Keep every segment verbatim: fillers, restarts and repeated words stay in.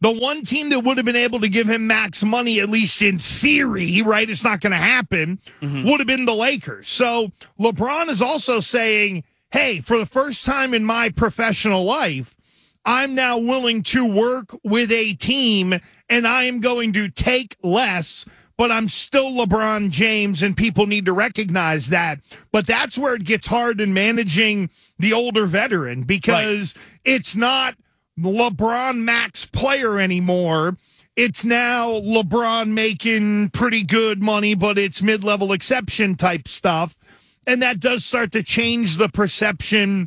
The one team that would have been able to give him max money, at least in theory, right? It's not going to happen, mm-hmm. would have been the Lakers. So LeBron is also saying, hey, for the first time in my professional life, I'm now willing to work with a team, and I am going to take less, but I'm still LeBron James, and people need to recognize that. But that's where it gets hard in managing the older veteran, because right. it's not LeBron max player anymore. It's now LeBron making pretty good money, but it's mid-level exception type stuff. And that does start to change the perception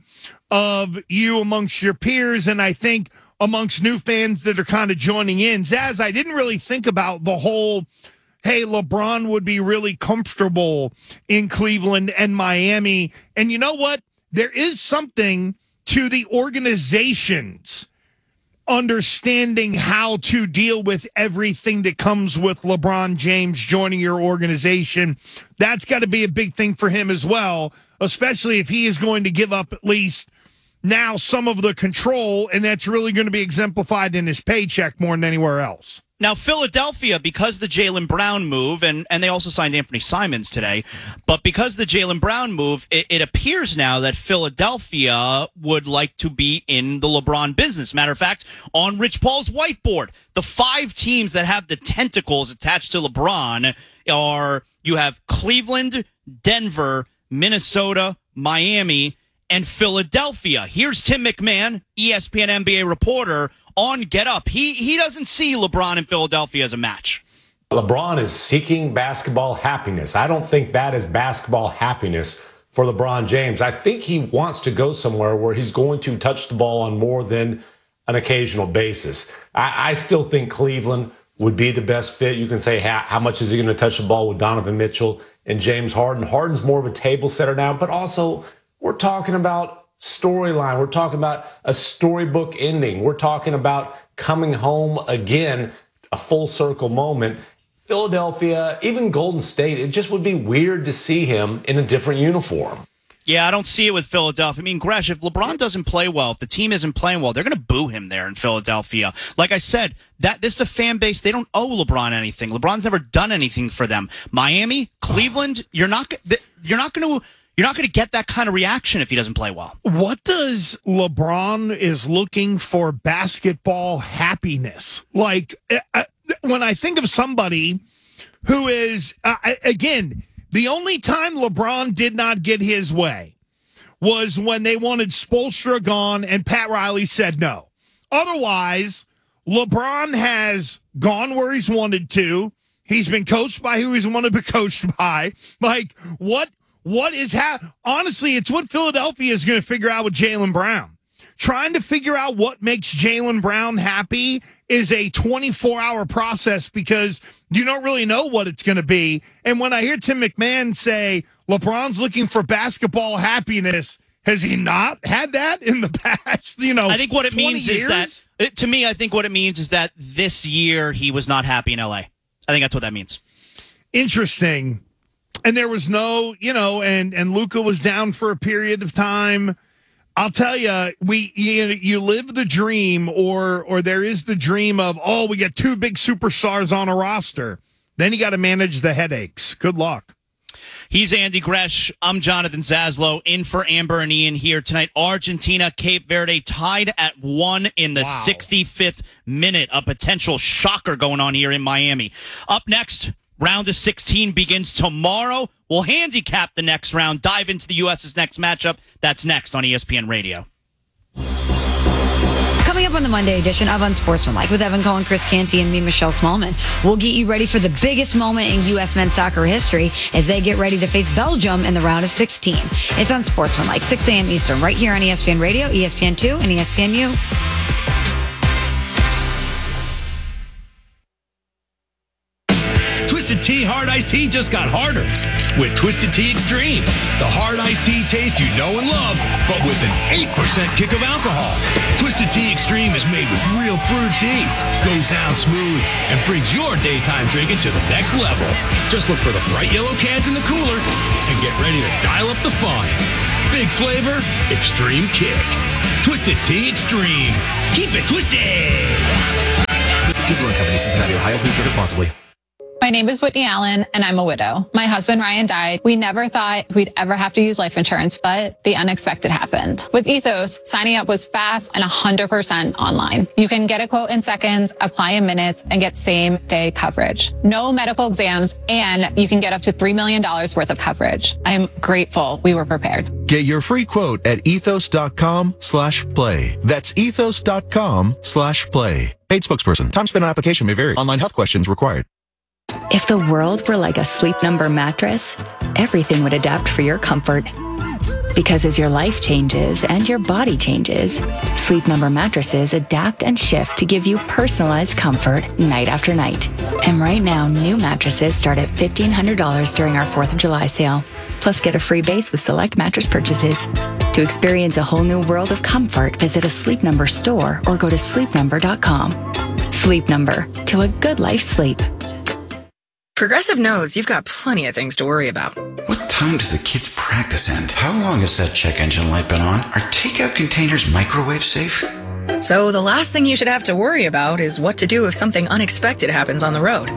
of you amongst your peers, and I think amongst new fans that are kind of joining in. Zaz, I didn't really think about the whole, hey, LeBron would be really comfortable in Cleveland and Miami. And you know what? There is something to the organizations understanding how to deal with everything that comes with LeBron James joining your organization. That's got to be a big thing for him as well, especially if he is going to give up at least now some of the control, and that's really going to be exemplified in his paycheck more than anywhere else. Now, Philadelphia, because the Jaylen Brown move, and, and they also signed Anthony Simons today, but because the Jaylen Brown move, it, it appears now that Philadelphia would like to be in the LeBron business. Matter of fact, on Rich Paul's whiteboard, the five teams that have the tentacles attached to LeBron are, you have Cleveland, Denver, Minnesota, Miami, and Philadelphia. Here's Tim McMahon, E S P N N B A reporter, on Get Up. He he doesn't see LeBron and Philadelphia as a match. LeBron is seeking basketball happiness. I don't think that is basketball happiness for LeBron James. I think he wants to go somewhere where he's going to touch the ball on more than an occasional basis. I, I still think Cleveland would be the best fit. You can say, how, how much is he going to touch the ball with Donovan Mitchell and James Harden? Harden's more of a table setter now, but also we're talking about storyline. We're talking about a storybook ending. We're talking about coming home again, a full circle moment. Philadelphia, even Golden State, it just would be weird to see him in a different uniform. Yeah, I don't see it with Philadelphia. I mean, Gresh, if LeBron doesn't play well, if the team isn't playing well, they're going to boo him there in Philadelphia. Like I said, that this is a fan base. They don't owe LeBron anything. LeBron's never done anything for them. Miami, Cleveland, you're not you're not going to You're not going to get that kind of reaction if he doesn't play well. What does LeBron is looking for basketball happiness? Like, uh, when I think of somebody who is, uh, again, the only time LeBron did not get his way was when they wanted Spoelstra gone and Pat Riley said no. Otherwise, LeBron has gone where he's wanted to. He's been coached by who he's wanted to be coached by. Like, what? What is ha- honestly, it's what Philadelphia is going to figure out with Jaylen Brown. Trying to figure out what makes Jaylen Brown happy is a twenty-four hour process because you don't really know what it's going to be. And when I hear Tim McMahon say LeBron's looking for basketball happiness, has he not had that in the past? You know, I think what it means years? is that, it, to me, I think what it means is that this year he was not happy in L A. I think that's what that means. Interesting. And there was no, you know, and, and Luka was down for a period of time. I'll tell you, we you, you live the dream, or or there is the dream of, oh, we got two big superstars on a roster. Then you got to manage the headaches. Good luck. He's Andy Gresh. I'm Jonathan Zaslow, in for Amber and Ian here tonight. Argentina, Cape Verde tied at one in the wow. sixty-fifth minute. A potential shocker going on here in Miami. Up next, round of sixteen begins tomorrow. We'll handicap the next round, dive into the U S's next matchup. That's next on E S P N Radio. Coming up on the Monday edition of Unsportsmanlike with Evan Cohen, Chris Canty, and me, Michelle Smallman. We'll get you ready for the biggest moment in U S men's soccer history as they get ready to face Belgium in the round of sixteen. It's Unsportsmanlike, six a.m. Eastern, right here on E S P N Radio, E S P N two, and E S P N U. Twisted Tea Hard Iced Tea just got harder with Twisted Tea Extreme. The hard iced tea taste you know and love, but with an eight percent kick of alcohol. Twisted Tea Extreme is made with real brewed tea, goes down smooth, and brings your daytime drinking to the next level. Just look for the bright yellow cans in the cooler and get ready to dial up the fun. Big flavor, extreme kick. Twisted Tea Extreme. Keep it twisted. Cincinnati, Ohio. Please drink responsibly. My name is Whitney Allen, and I'm a widow. My husband, Ryan, died. We never thought we'd ever have to use life insurance, but the unexpected happened. With Ethos, signing up was fast and one hundred percent online. You can get a quote in seconds, apply in minutes, and get same-day coverage. No medical exams, and you can get up to three million dollars worth of coverage. I'm grateful we were prepared. Get your free quote at ethos.com slash play. That's ethos.com slash play. Paid spokesperson. Time spent on application may vary. Online health questions required. If the world were like a Sleep Number mattress, everything would adapt for your comfort. Because as your life changes and your body changes, Sleep Number mattresses adapt and shift to give you personalized comfort night after night. And right now, new mattresses start at fifteen hundred dollars during our fourth of July sale. Plus, get a free base with select mattress purchases. To experience a whole new world of comfort, visit a Sleep Number store or go to sleep number dot com. Sleep Number, to a good life sleep. Progressive knows you've got plenty of things to worry about. What time does the kids' practice end? How long has that check engine light been on? Are takeout containers microwave safe? So the last thing you should have to worry about is what to do if something unexpected happens on the road.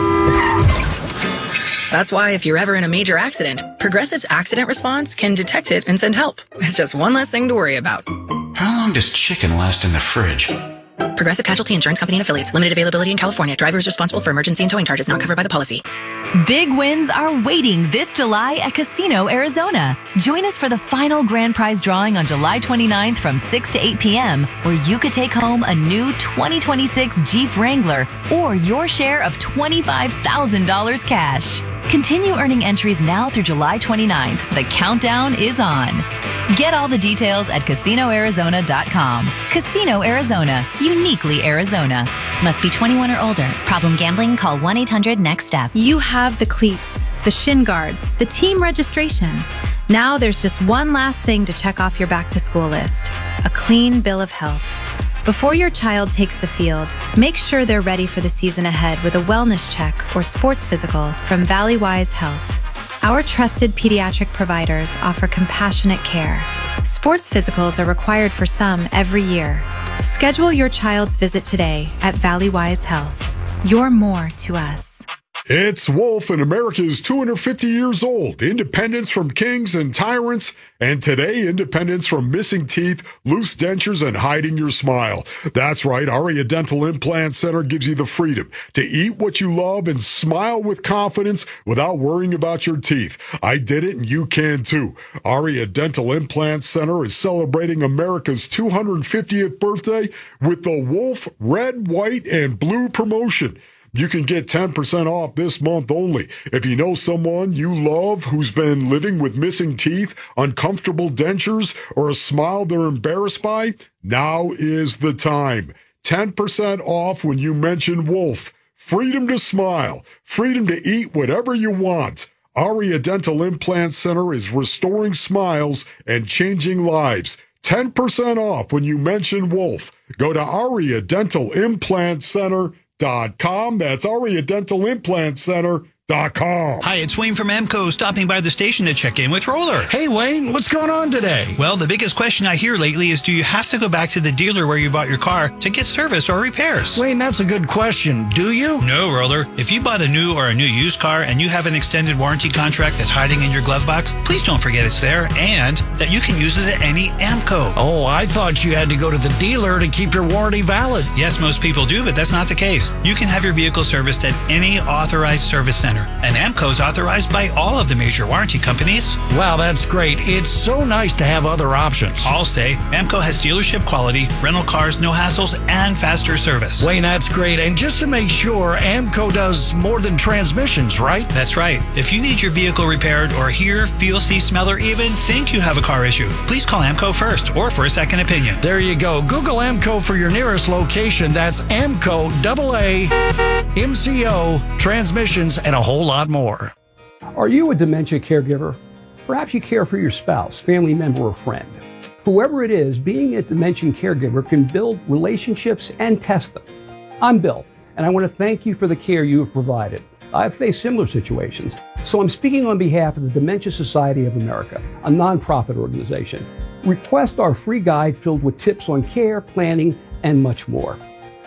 That's why if you're ever in a major accident, Progressive's accident response can detect it and send help. It's just one less thing to worry about. How long does chicken last in the fridge? Progressive Casualty Insurance Company and Affiliates. Limited availability in California. Driver is responsible for emergency and towing charges not covered by the policy. Big wins are waiting this July at Casino Arizona. Join us for the final grand prize drawing on July twenty-ninth from six to eight p.m., where you could take home a new twenty twenty-six Jeep Wrangler or your share of twenty-five thousand dollars cash. Continue earning entries now through July twenty-ninth. The countdown is on. Get all the details at casino arizona dot com. Casino Arizona, uniquely Arizona. Must be twenty-one or older. Problem gambling? Call one eight hundred next step. You have the cleats, the shin guards, the team registration. Now there's just one last thing to check off your back to school list: a clean bill of health. Before your child takes the field, make sure they're ready for the season ahead with a wellness check or sports physical from Valleywise Health. Our trusted pediatric providers offer compassionate care. Sports physicals are required for some every year. Schedule your child's visit today at Valleywise Health. You're more to us. It's Wolf, and America is two hundred fifty years old. Independence from kings and tyrants, and today, independence from missing teeth, loose dentures, and hiding your smile. That's right, Aria Dental Implant Center gives you the freedom to eat what you love and smile with confidence without worrying about your teeth. I did it, and you can too. Aria Dental Implant Center is celebrating America's two hundred fiftieth birthday with the Wolf Red, White, and Blue promotion. You can get ten percent off this month only. If you know someone you love who's been living with missing teeth, uncomfortable dentures, or a smile they're embarrassed by, now is the time. ten percent off when you mention Wolf. Freedom to smile. Freedom to eat whatever you want. Aria Dental Implant Center is restoring smiles and changing lives. ten percent off when you mention Wolf. Go to Aria Dental Implant Center. Dot com. That's Aria Dental Implant Center. Dot com. Hi, it's Wayne from Amco, stopping by the station to check in with Roller. Hey, Wayne, what's going on today? Well, the biggest question I hear lately is, do you have to go back to the dealer where you bought your car to get service or repairs? Wayne, that's a good question. Do you? No, Roller. If you bought a new or a new used car and you have an extended warranty contract that's hiding in your glove box, please don't forget it's there and that you can use it at any Amco. Oh, I thought you had to go to the dealer to keep your warranty valid. Yes, most people do, but that's not the case. You can have your vehicle serviced at any authorized service center. And Amco is authorized by all of the major warranty companies. Wow, that's great. It's so nice to have other options. I'll say Amco has dealership quality, rental cars, no hassles, and faster service. Wayne, that's great. And just to make sure, Amco does more than transmissions, right? That's right. If you need your vehicle repaired or hear, feel, see, smell, or even think you have a car issue, please call Amco first or for a second opinion. There you go. Google Amco for your nearest location. That's Amco, double A, M C O, transmissions, and a whole lot more. Are you a dementia caregiver? Perhaps you care for your spouse, family member, or friend. Whoever it is, being a dementia caregiver can build relationships and test them. I'm Bill, and I want to thank you for the care you have provided. I've faced similar situations, so I'm speaking on behalf of the Dementia Society of America, a nonprofit organization. Request our free guide filled with tips on care, planning, and much more.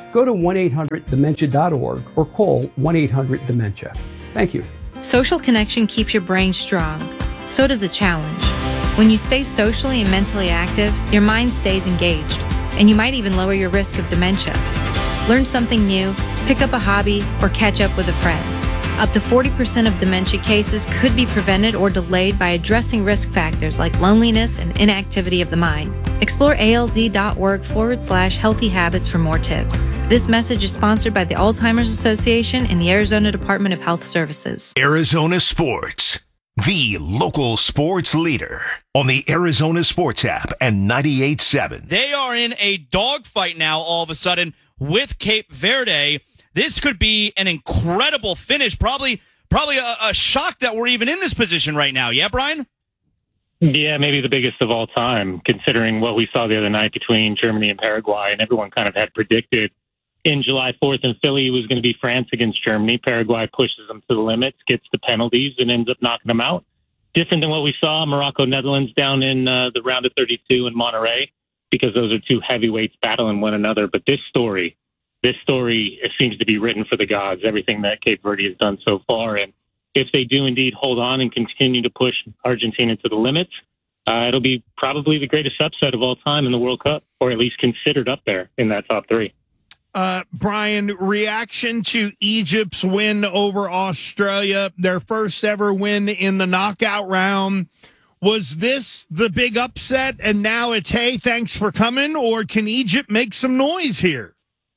Go to one eight hundred dementia dot org or call one eight hundred dementia. Thank you. Social connection keeps your brain strong. So does a challenge. When you stay socially and mentally active, your mind stays engaged, and you might even lower your risk of dementia. Learn something new, pick up a hobby, or catch up with a friend. Up to forty percent of dementia cases could be prevented or delayed by addressing risk factors like loneliness and inactivity of the mind. Explore alz.org forward slash healthy habits for more tips. This message is sponsored by the Alzheimer's Association and the Arizona Department of Health Services. Arizona Sports, the local sports leader on the Arizona Sports app and ninety-eight point seven. They are in a dogfight now all of a sudden with Cape Verde. This could be an incredible finish, probably probably a, a shock that we're even in this position right now. Yeah, Brian? Yeah, maybe the biggest of all time, considering what we saw the other night between Germany and Paraguay, and everyone kind of had predicted in July fourth in Philly was going to be France against Germany. Paraguay pushes them to the limits, gets the penalties, and ends up knocking them out. Different than what we saw Morocco-Netherlands down in uh, the round of thirty-two in Monterrey, because those are two heavyweights battling one another. But this story, this story it seems to be written for the gods, everything that Cape Verde has done so far. And if they do indeed hold on and continue to push Argentina to the limits, uh, it'll be probably the greatest upset of all time in the World Cup, or at least considered up there in that top three. Uh, Brian, reaction to Egypt's win over Australia, their first ever win in the knockout round. Was this the big upset and now it's, hey, thanks for coming, or can Egypt make some noise here?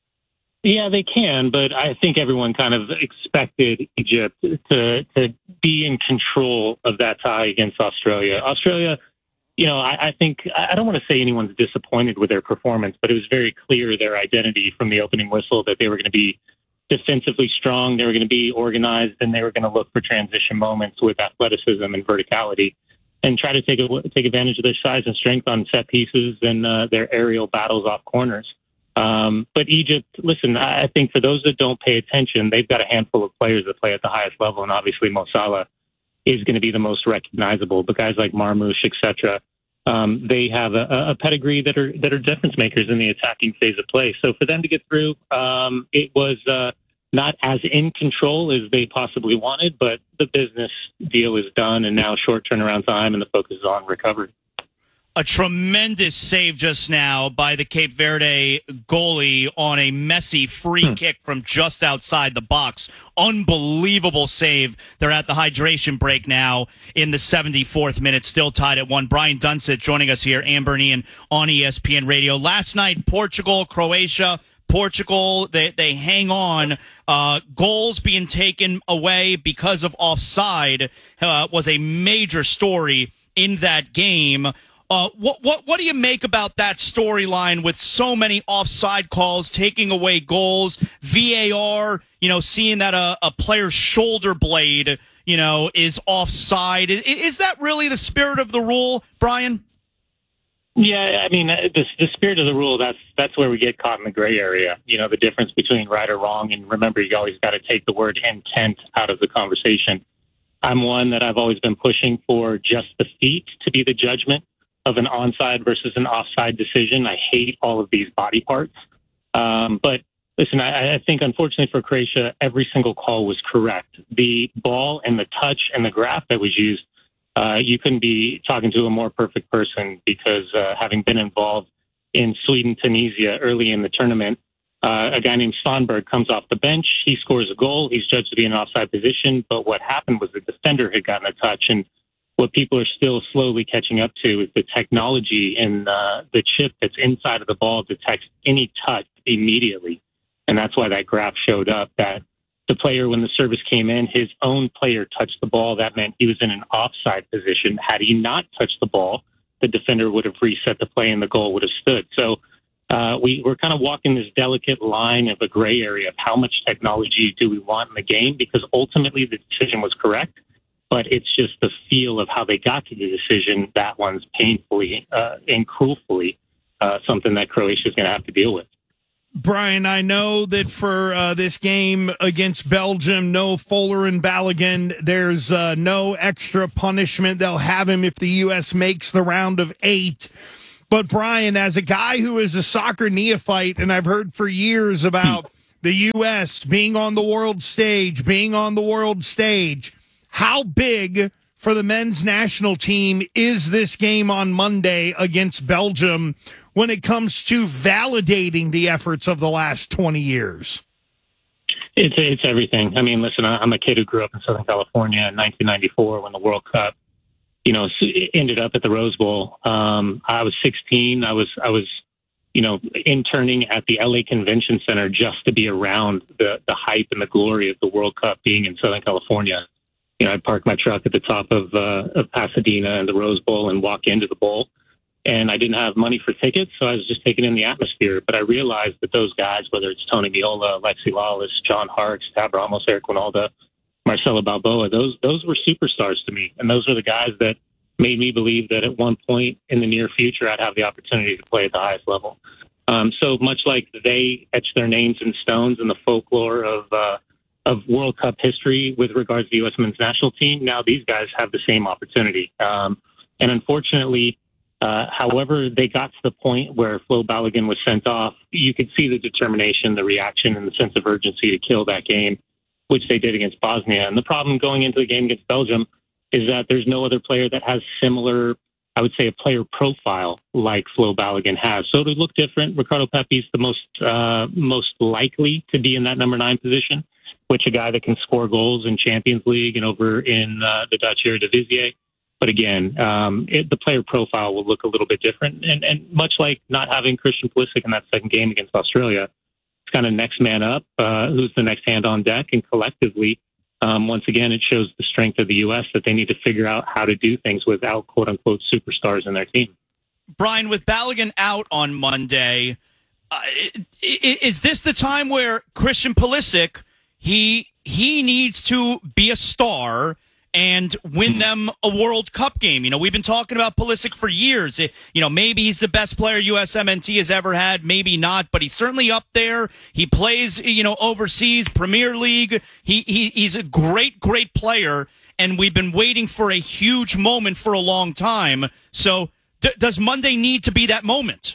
Yeah, they can, but I think everyone kind of expected Egypt to to be in control of that tie against Australia. Australia, you know, I, I think, I don't want to say anyone's disappointed with their performance, but it was very clear their identity from the opening whistle that they were going to be defensively strong, they were going to be organized, and they were going to look for transition moments with athleticism and verticality and try to take a, take advantage of their size and strength on set pieces and uh, their aerial battles off corners. Um, but Egypt, listen, I think for those that don't pay attention, they've got a handful of players that play at the highest level, and obviously Mo Salah is going to be the most recognizable. But guys like Marmoush, et cetera, um, they have a, a pedigree that are that are difference makers in the attacking phase of play. So for them to get through, um, it was uh, not as in control as they possibly wanted, but the business deal is done, and now short turnaround time, and the focus is on recovery. A tremendous save just now by the Cape Verde goalie on a messy free hmm. kick from just outside the box. Unbelievable save. They're at the hydration break now in the seventy-fourth minute, still tied at one. Brian Dunsett joining us here, Amber and Ian on E S P N Radio. Last night, Portugal, Croatia. Portugal, they, they hang on. Uh, goals being taken away because of offside uh, was a major story in that game. Uh, what what what do you make about that storyline with so many offside calls, taking away goals, V A R, you know, seeing that a, a player's shoulder blade, you know, is offside? Is, is that really the spirit of the rule, Brian? Yeah, I mean, the, the spirit of the rule, that's that's where we get caught in the gray area. You know, the difference between right or wrong. And remember, you always got to take the word intent out of the conversation. I'm one that I've always been pushing for just the feet to be the judgment of an onside versus an offside decision. I hate all of these body parts. Um, but listen, I, I think unfortunately for Croatia, every single call was correct. The ball and the touch and the graph that was used, uh, you couldn't be talking to a more perfect person, because uh, having been involved in Sweden, Tunisia early in the tournament, uh, a guy named Svanberg comes off the bench. He scores a goal. He's judged to be in an offside position. But what happened was the defender had gotten a touch, and what people are still slowly catching up to is the technology and uh, the chip that's inside of the ball detects any touch immediately. And that's why that graph showed up, that the player, when the service came in, his own player touched the ball. That meant he was in an offside position. Had he not touched the ball, the defender would have reset the play and the goal would have stood. So uh, we, we're kind of walking this delicate line of a gray area of how much technology do we want in the game, because ultimately the decision was correct. But it's just the feel of how they got to the decision. That one's painfully uh, and cruelly uh, something that Croatia is going to have to deal with. Brian, I know that for uh, this game against Belgium, no Fuller and Balogun, there's uh, no extra punishment. They'll have him if the U S makes the round of eight. But, Brian, as a guy who is a soccer neophyte, and I've heard for years about the U S being on the world stage, being on the world stage, how big for the men's national team is this game on Monday against Belgium when it comes to validating the efforts of the last twenty years? It's it's everything. I mean, listen, I'm a kid who grew up in Southern California in nineteen ninety-four when the World Cup, you know, ended up at the Rose Bowl. Um, I was sixteen. I was I was, you know, interning at the L A Convention Center just to be around the the hype and the glory of the World Cup being in Southern California. You know, I'd park my truck at the top of uh, of Pasadena and the Rose Bowl and walk into the bowl. And I didn't have money for tickets, so I was just taking in the atmosphere. But I realized that those guys, whether it's Tony Meola, Alexi Lawless, John Hart, Tab Ramos, Eric Winalda, Marcelo Balboa, those those were superstars to me. And those are the guys that made me believe that at one point in the near future, I'd have the opportunity to play at the highest level. Um, so much like they etched their names in stones in the folklore of uh, of World Cup history with regards to the U S men's national team, now these guys have the same opportunity. Um, and unfortunately, Uh, however, they got to the point where Flo Balogun was sent off. You could see the determination, the reaction, and the sense of urgency to kill that game, which they did against Bosnia. And the problem going into the game against Belgium is that there's no other player that has similar, I would say, a player profile like Flo Balogun has. So it would look different. Ricardo Pepi's the most uh, most likely to be in that number nine position, which a guy that can score goals in Champions League and over in uh, the Dutch Eredivisie. But again, um, it, the player profile will look a little bit different. And, and much like not having Christian Pulisic in that second game against Australia, it's kind of next man up, uh, who's the next hand on deck. And collectively, um, once again, it shows the strength of the U S that they need to figure out how to do things without quote-unquote superstars in their team. Brian, with Balogun out on Monday, uh, is this the time where Christian Pulisic, he he needs to be a star and win them a World Cup game? You know, we've been talking about Pulisic for years. It, you know, maybe he's the best player U S M N T has ever had, maybe not, but he's certainly up there. He plays, you know, overseas, Premier League. He, he he's a great, great player, and we've been waiting for a huge moment for a long time. So d- does Monday need to be that moment?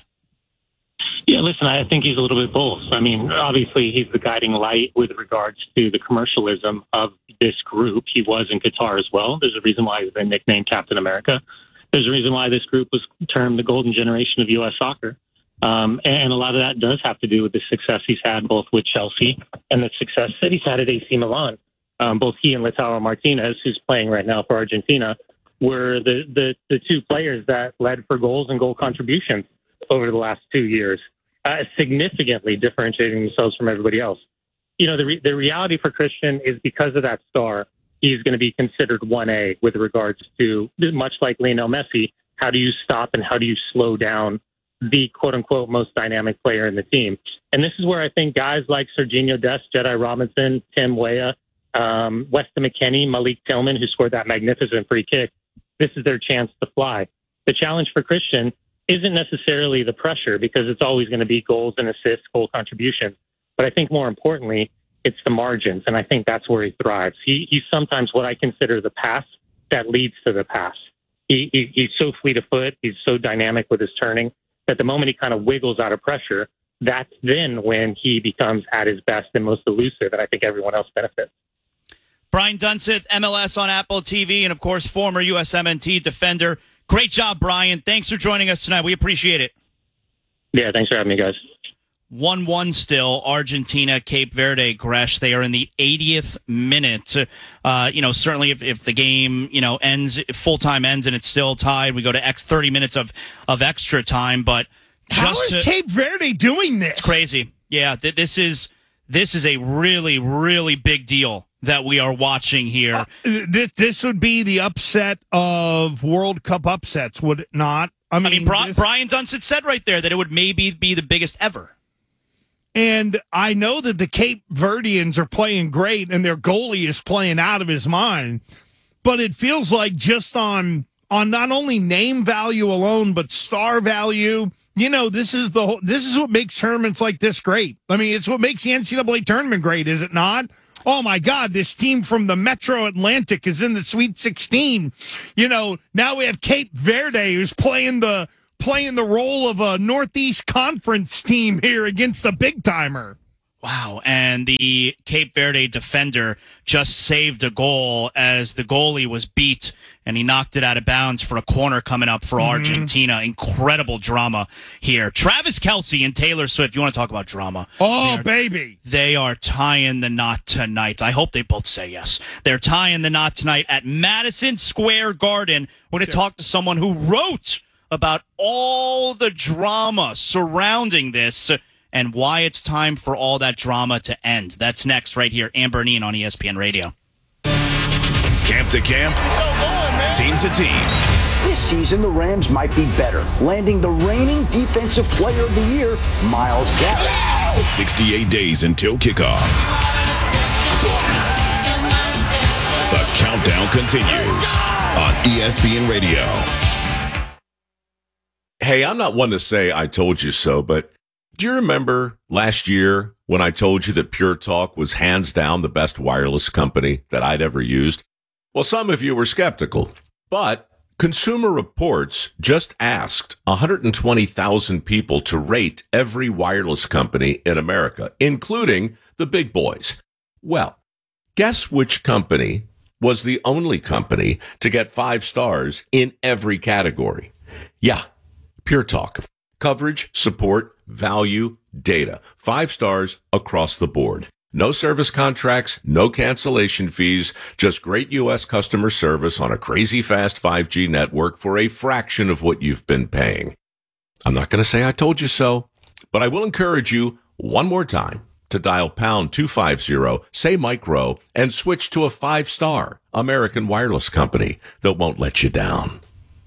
Yeah, listen, I think he's a little bit both. I mean, obviously, he's the guiding light with regards to the commercialism of this group. He was in Qatar as well. There's a reason why he's been nicknamed Captain America. There's a reason why this group was termed the golden generation of U S soccer. Um, and a lot of that does have to do with the success he's had both with Chelsea and the success that he's had at A C Milan. Um, both he and Lautaro Martinez, who's playing right now for Argentina, were the, the, the two players that led for goals and goal contributions over the last two years. Uh, significantly differentiating themselves from everybody else. You know, the re- the reality for Christian is because of that star, he's going to be considered one A with regards to, much like Lionel Messi, how do you stop and how do you slow down the quote-unquote most dynamic player in the team? And this is where I think guys like Serginho Dest, Jedi Robinson, Tim Weah, um, Weston McKennie, Malik Tillman, who scored that magnificent free kick, this is their chance to fly. The challenge for Christian isn't necessarily the pressure, because it's always going to be goals and assists, goal contributions. But I think more importantly, it's the margins, and I think that's where he thrives. He, he's sometimes what I consider the pass that leads to the pass. He, he, he's so fleet of foot, he's so dynamic with his turning, that the moment he kind of wiggles out of pressure, that's then when he becomes at his best and most elusive, and I think everyone else benefits. Brian Dunseth, M L S on Apple T V, and of course, former U S M N T defender. Great job, Brian. Thanks for joining us tonight. We appreciate it. Yeah, thanks for having me, guys. one one still, Argentina, Cape Verde, Gresh. They are in the eightieth minute. Uh, you know, certainly if, if the game, you know, ends, full-time ends and it's still tied, we go to X thirty minutes of, of extra time. But just how is to, Cape Verde doing this? It's crazy. Yeah, th- this is this is a really, really big deal that we are watching here. Uh, this this would be the upset of World Cup upsets, would it not? I mean, I mean Bri- this... Brian Dunseth said right there that it would maybe be the biggest ever. And I know that the Cape Verdeans are playing great, and their goalie is playing out of his mind. But it feels like just on on not only name value alone, but star value. You know, this is the whole, this is what makes tournaments like this great. I mean, it's what makes the N C double A tournament great, is it not? Oh, my God, this team from the Metro Atlantic is in the Sweet sixteen. You know, now we have Cape Verde, who's playing the playing the role of a Northeast Conference team here against a big-timer. Wow, and the Cape Verde defender just saved a goal as the goalie was beat, and he knocked it out of bounds for a corner coming up for mm-hmm. Argentina. Incredible drama here. Travis Kelce and Taylor Swift, you want to talk about drama? Oh, they are, baby. They are tying the knot tonight. I hope they both say yes. They're tying the knot tonight at Madison Square Garden. We're going to talk to someone who wrote about all the drama surrounding this and why it's time for all that drama to end. That's next right here. Amber and Ian on E S P N Radio. Camp to camp, team to team. This season, the Rams might be better, landing the reigning Defensive Player of the Year, Myles Garrett. sixty-eight days until kickoff. The countdown continues on E S P N Radio. Hey, I'm not one to say I told you so, but do you remember last year when I told you that Pure Talk was hands down the best wireless company that I'd ever used? Well, some of you were skeptical, but Consumer Reports just asked one hundred twenty thousand people to rate every wireless company in America, including the big boys. Well, guess which company was the only company to get five stars in every category? Yeah, Pure Talk. Coverage, support, value, data. Five stars across the board. No service contracts, no cancellation fees, just great U S customer service on a crazy fast five G network for a fraction of what you've been paying. I'm not going to say I told you so, but I will encourage you one more time to dial pound two fifty, say micro, and switch to a five-star American wireless company that won't let you down.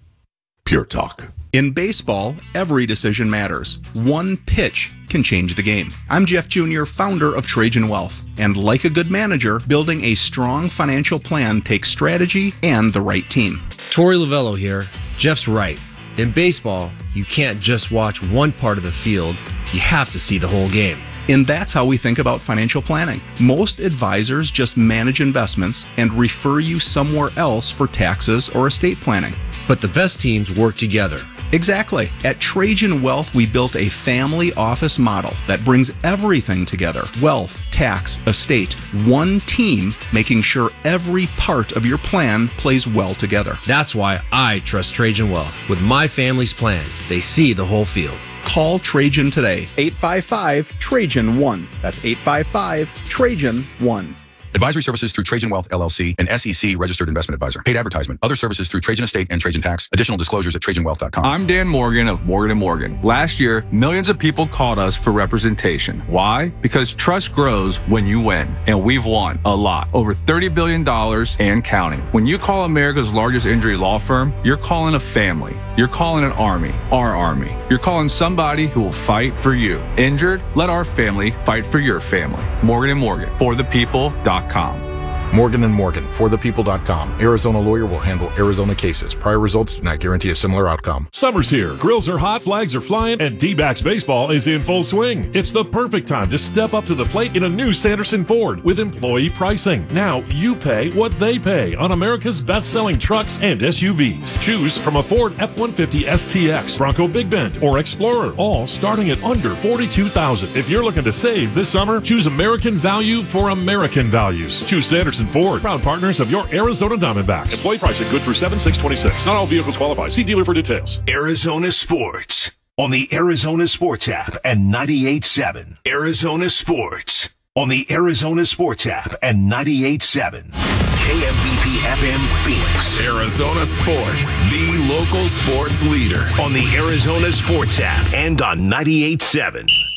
Pure Talk. In baseball, every decision matters. One pitch can change the game. I'm Jeff Junior, founder of Trajan Wealth. And like a good manager, building a strong financial plan takes strategy and the right team. Torey Lovello here. Jeff's right. In baseball, you can't just watch one part of the field. You have to see the whole game. And that's how we think about financial planning. Most advisors just manage investments and refer you somewhere else for taxes or estate planning. But the best teams work together. Exactly. At Trajan Wealth, we built a family office model that brings everything together. Wealth, tax, estate, one team, making sure every part of your plan plays well together. That's why I trust Trajan Wealth. With my family's plan, they see the whole field. Call Trajan today. eight five five, Trajan one. That's eight five five, Trajan one. Advisory services through Trajan Wealth, L L C, an S E C registered investment advisor. Paid advertisement. Other services through Trajan Estate and Trajan Tax. Additional disclosures at trajan wealth dot com. I'm Dan Morgan of Morgan and Morgan. Last year, millions of people called us for representation. Why? Because trust grows when you win. And we've won a lot. Over thirty billion dollars and counting. When you call America's largest injury law firm, you're calling a family. You're calling an army. Our army. You're calling somebody who will fight for you. Injured? Let our family fight for your family. Morgan and Morgan. For the people dot com. Morgan and Morgan, for the people dot com. Arizona lawyer will handle Arizona cases. Prior results do not guarantee a similar outcome. Summer's here. Grills are hot, flags are flying, and D-backs baseball is in full swing. It's the perfect time to step up to the plate in a new Sanderson Ford with employee pricing. Now you pay what they pay on America's best-selling trucks and S U Vs. Choose from a Ford F one fifty S T X, Bronco Big Bend, or Explorer, all starting at under forty-two thousand dollars. If you're looking to save this summer, choose American value for American values. Choose Sanderson Ford, proud partners of your Arizona Diamondbacks. Employee pricing good through seven six twenty-six. Not all vehicles qualify. See dealer for details. Arizona Sports on the Arizona Sports app and ninety-eight point seven. Arizona Sports on the Arizona Sports app and ninety-eight point seven. K M V P F M Phoenix. Arizona Sports, the local sports leader on the Arizona Sports app and on ninety-eight point seven.